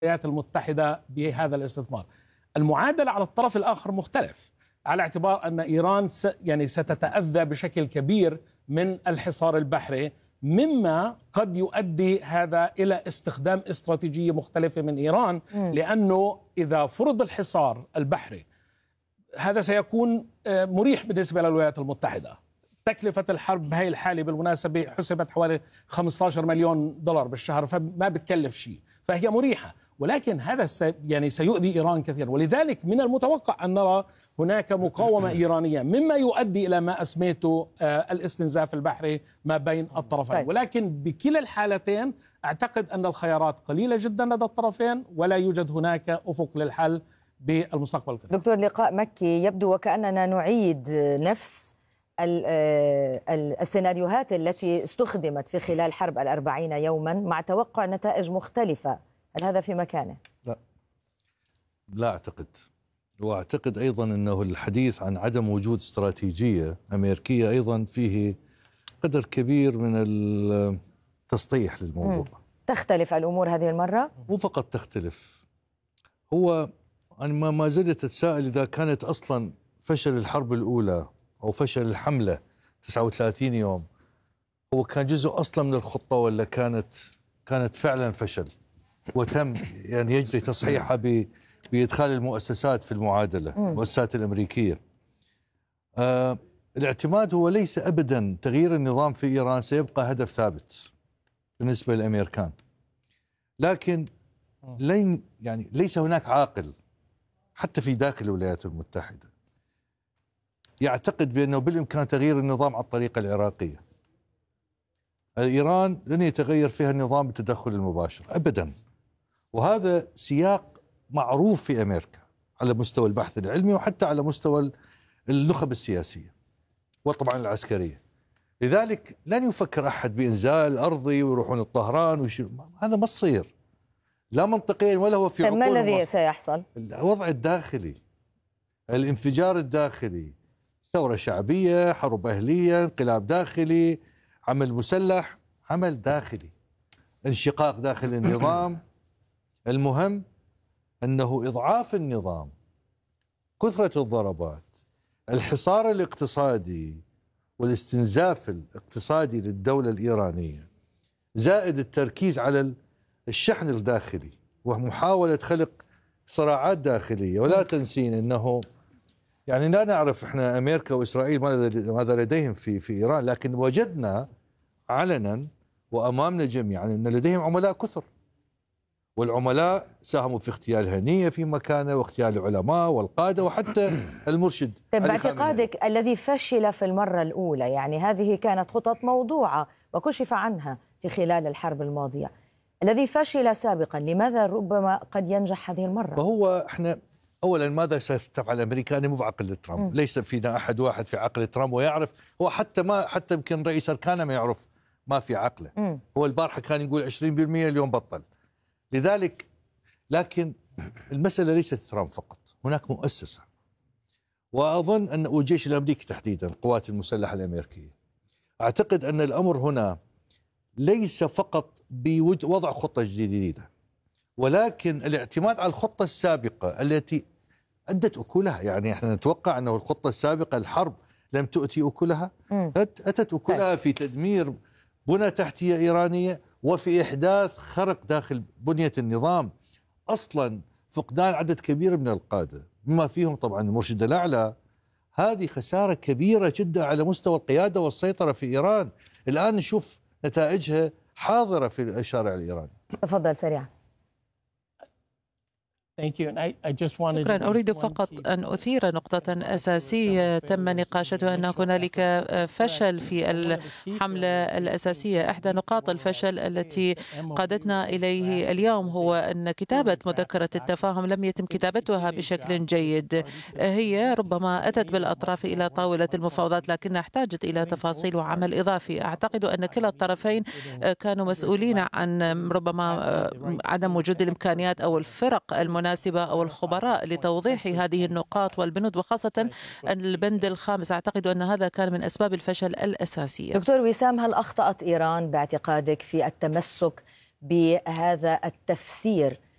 الولايات المتحدة بهذا الاستثمار. المعادلة على الطرف الآخر مختلف، على اعتبار أن إيران ستتأذى بشكل كبير من الحصار البحري، مما قد يؤدي هذا إلى استخدام استراتيجية مختلفة من إيران، لأنه إذا فرض الحصار البحري هذا سيكون مريح بالنسبة للولايات المتحدة. تكلفة الحرب بهي الحالة بالمناسبة حسبت حوالي 15 مليون دولار بالشهر، فما بتكلف شيء، فهي مريحة. ولكن هذا سيؤذي إيران كثيرا، ولذلك من المتوقع أن نرى هناك مقاومة إيرانية، مما يؤدي إلى ما أسميته الاستنزاف البحري ما بين الطرفين. ولكن بكلا الحالتين أعتقد أن الخيارات قليلة جدا لدى الطرفين، ولا يوجد هناك أفق للحل بالمستقبل القريب. دكتور لقاء مكي، يبدو وكأننا نعيد نفس السيناريوهات التي استخدمت في خلال حرب 40 يوما مع توقع نتائج مختلفة. هل هذا في مكانه؟ لا أعتقد. وأعتقد أيضا أنه الحديث عن عدم وجود استراتيجية أمريكية أيضا فيه قدر كبير من التسطيح للموضوع. تختلف الأمور هذه المرة؟ مو فقط تختلف، هو أنا ما زلت أتساءل إذا كانت أصلا فشل الحرب الأولى أو فشل الحملة 39 يوم هو كان جزء أصلا من الخطة، ولا كانت فعلا فشل وتم يعني يجري تصحيحها بإدخال المؤسسات في المعادلة، المؤسسات الأمريكية. الاعتماد هو ليس أبدا تغيير النظام في إيران، سيبقى هدف ثابت بالنسبة للأمريكان، لكن ليس هناك عاقل حتى في داخل الولايات المتحدة يعتقد بأنه بالإمكان تغيير النظام على الطريقة العراقية. إيران لن يتغير فيها النظام بالتدخل المباشر أبدا، وهذا سياق معروف في أمريكا على مستوى البحث العلمي وحتى على مستوى النخب السياسية وطبعا العسكرية. لذلك لن يفكر أحد بإنزال أرضي ويروحون الطهران هذا ما يصير لا منطقيا ولا هو في عقول. ما الذي سيحصل؟ الوضع الداخلي، الانفجار الداخلي، ثورة شعبية، حرب أهلية، انقلاب داخلي، عمل مسلح، عمل داخلي، انشقاق داخل النظام. المهم أنه إضعاف النظام، كثرة الضربات، الحصار الاقتصادي والاستنزاف الاقتصادي للدولة الإيرانية، زائد التركيز على الشحن الداخلي ومحاولة خلق صراعات داخلية. ولا تنسين أنه يعني لا نعرف احنا أمريكا وإسرائيل ماذا لديهم في إيران، لكن وجدنا علنا وأمامنا جميعا أن لديهم عملاء كثر، والعملاء ساهموا في اغتيال هنية في مكانه واغتيال العلماء والقادة وحتى المرشد. باعتقادك الذي فشل في المرة الأولى، يعني هذه كانت خطط موضوعة وكشف عنها في خلال الحرب الماضية، الذي فشل سابقا لماذا ربما قد ينجح هذه المرة؟ وهو احنا اولا ماذا ستفعل امريكا؟ مو بعقل ترامب، ليس فينا احد واحد في عقل ترامب ويعرف، هو حتى يمكن رئيس اركانه ما يعرف ما في عقله. هو البارحه كان يقول 20%، اليوم بطل. لذلك لكن المساله ليست ترامب فقط، هناك مؤسسه، واظن ان الجيش الامريكي تحديدا القوات المسلحه الامريكيه، اعتقد ان الامر هنا ليس فقط بوضع خطه جديده، ولكن الاعتماد على الخطة السابقة التي أدت أكلها. يعني احنا نتوقع أنه الخطة السابقة الحرب لم تؤتي أكلها، أتت أكلها في تدمير بنى تحتية إيرانية وفي إحداث خرق داخل بنية النظام. أصلا فقدان عدد كبير من القادة بما فيهم طبعا المرشد الأعلى، هذه خسارة كبيرة جدا على مستوى القيادة والسيطرة في إيران. الآن نشوف نتائجها حاضرة في الشارع الإيراني. تفضل سريعا. شكرا. أريد فقط أن أثير نقطة أساسية تم نقاشتها، أن هنالك فشل في الحملة الأساسية. إحدى نقاط الفشل التي قادتنا إليه اليوم هو أن كتابة مذكرة التفاهم لم يتم كتابتها بشكل جيد. هي ربما أتت بالأطراف إلى طاولة المفاوضات، لكنها احتاجت إلى تفاصيل وعمل إضافي. أعتقد أن كلا الطرفين كانوا مسؤولين عن ربما عدم وجود الإمكانيات أو الفرق المناسبة أو الخبراء لتوضيح هذه النقاط والبنود، وخاصة البند الخامس. أعتقد أن هذا كان من أسباب الفشل الأساسية. دكتور وسام، هل أخطأت إيران باعتقادك في التمسك بهذا التفسير